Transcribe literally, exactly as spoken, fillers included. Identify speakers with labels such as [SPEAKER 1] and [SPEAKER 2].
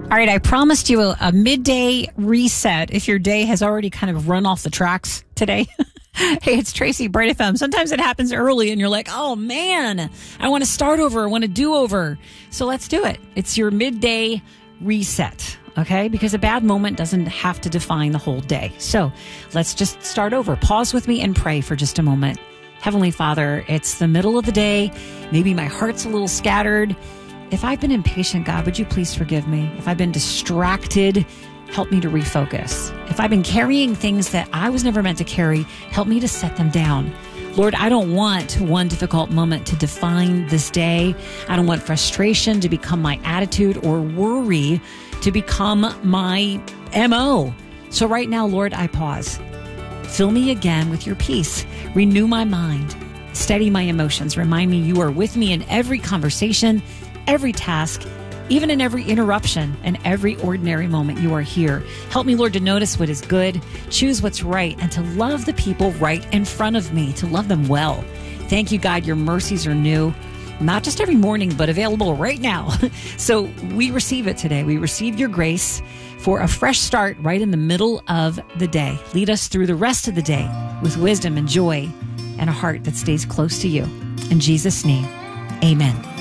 [SPEAKER 1] All right, I promised you a, a midday reset if your day has already kind of run off the tracks today. Hey, it's Tracy, Bright F M. Sometimes it happens early and you're like, oh man, I want to start over. I want to do over. So let's do it. It's your midday reset, okay? Because a bad moment doesn't have to define the whole day. So let's just start over. Pause with me and pray for just a moment. Heavenly Father, it's the middle of the day. Maybe my heart's a little scattered. If I've been impatient, God, would you please forgive me? If I've been distracted, help me to refocus. If I've been carrying things that I was never meant to carry, help me to set them down. Lord, I don't want one difficult moment to define this day. I don't want frustration to become my attitude or worry to become my M O. So right now, Lord, I pause. Fill me again with your peace. Renew my mind. Steady my emotions. Remind me you are with me in every conversation, every task, even in every interruption and every ordinary moment you are here. Help me, Lord, to notice what is good, choose what's right, and to love the people right in front of me, to love them well. Thank you, God. Your mercies are new, not just every morning, but available right now. So we receive it today. We receive your grace for a fresh start right in the middle of the day. Lead us through the rest of the day with wisdom and joy and a heart that stays close to you. In Jesus' name, amen.